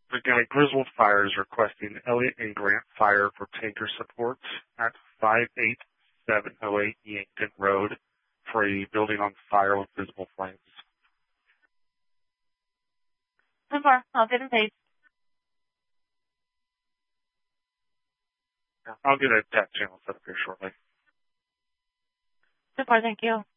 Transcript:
Again, Griswold Fire is requesting Elliott and Grant Fire for tanker support at 58708 Yankton Road for a building on fire with visible flames. 10-4, I'll get in paid. I'll get a tech channel set up here shortly. 10-4, thank you.